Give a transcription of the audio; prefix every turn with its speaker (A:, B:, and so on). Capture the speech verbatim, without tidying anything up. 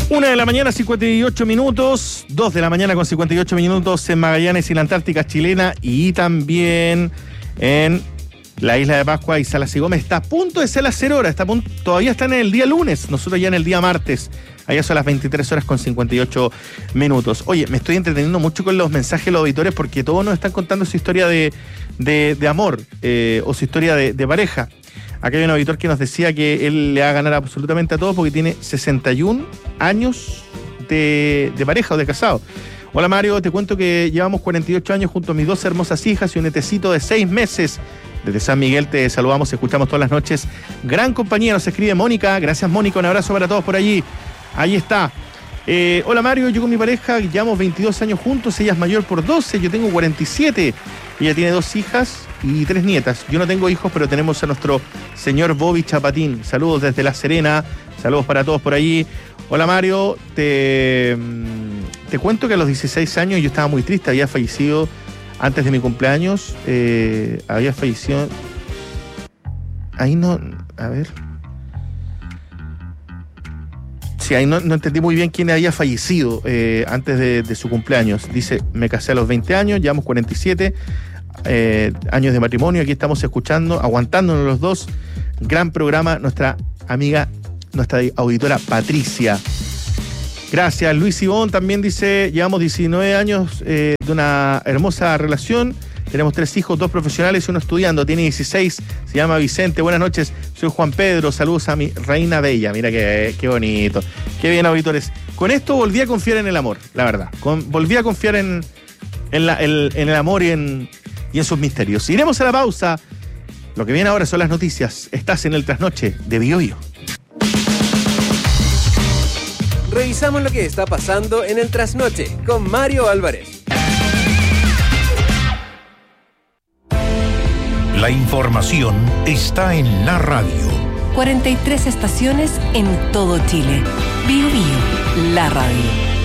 A: Una de la mañana, cincuenta y ocho minutos. Dos de la mañana con cincuenta y ocho minutos en Magallanes y la Antártica chilena. Y también en la isla de Pascua y Salas y Gómez. Está a punto de ser las cero horas. Está a punto, todavía están en el día lunes. Nosotros ya en el día martes. Allá son las veintitrés horas con cincuenta y ocho minutos. Oye, me estoy entreteniendo mucho con los mensajes de los auditores porque todos nos están contando su historia de, de, de amor eh, o su historia de, de pareja. Acá hay un auditor que nos decía que él le va a ganar absolutamente a todos porque tiene sesenta y un años de, de pareja o de casado. Hola Mario, te cuento que llevamos cuarenta y ocho años junto a mis dos hermosas hijas y un netecito de seis meses. Desde San Miguel te saludamos, escuchamos todas las noches. Gran compañía, nos escribe Mónica. Gracias Mónica, un abrazo para todos por allí. Ahí está. Eh, hola Mario, yo con mi pareja llevamos veintidós años juntos, ella es mayor por doce, yo tengo cuarenta y siete. Ella tiene dos hijas y tres nietas. Yo no tengo hijos, pero tenemos a nuestro señor Bobby Chapatín. Saludos desde La Serena, saludos para todos por allí. Hola Mario, te, te cuento que a los dieciséis años yo estaba muy triste, había fallecido antes de mi cumpleaños, eh, había fallecido... Ahí no... A ver... Sí, ahí no, no entendí muy bien quién había fallecido eh, antes de, de su cumpleaños. Dice, me casé a los veinte años, llevamos cuarenta y siete eh, años de matrimonio. Aquí estamos escuchando, aguantándonos los dos. Gran programa, nuestra amiga, nuestra auditora Patricia. Gracias. Luis Ibón también dice, llevamos diecinueve años eh, de una hermosa relación. Tenemos tres hijos, dos profesionales y uno estudiando. Tiene dieciséis, se llama Vicente. Buenas noches, soy Juan Pedro. Saludos a mi reina bella. Mira qué, qué bonito. Qué bien, auditores. Con esto volví a confiar en el amor, la verdad. Con, volví a confiar en, en, la, el, en el amor y en, y en sus misterios. Iremos a la pausa. Lo que viene ahora son las noticias. Estás en el Trasnoche de BioBio.
B: Revisamos lo que está pasando en el Trasnoche con Mario Álvarez.
C: La información está en la radio.
D: cuarenta y tres estaciones en todo Chile. BioBio, la radio.